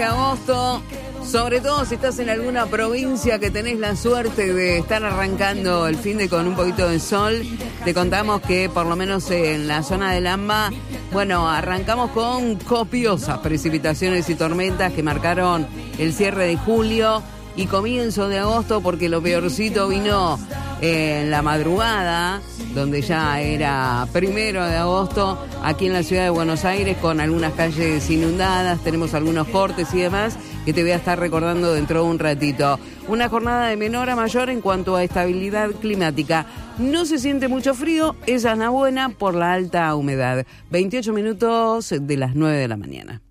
Agosto, sobre todo si estás en alguna provincia que tenés la suerte de estar arrancando el fin de con un poquito de sol, te contamos que por lo menos en la zona del AMBA, bueno, arrancamos con copiosas precipitaciones y tormentas que marcaron el cierre de julio y comienzo de agosto, porque lo peorcito vino en la madrugada, donde ya era 1 de agosto, aquí en la ciudad de Buenos Aires, con algunas calles inundadas, tenemos algunos cortes y demás, que te voy a estar recordando dentro de un ratito. Una jornada de menor a mayor en cuanto a estabilidad climática. No se siente mucho frío, esa es la buena por la alta humedad. 28 minutos de las 9 de la mañana.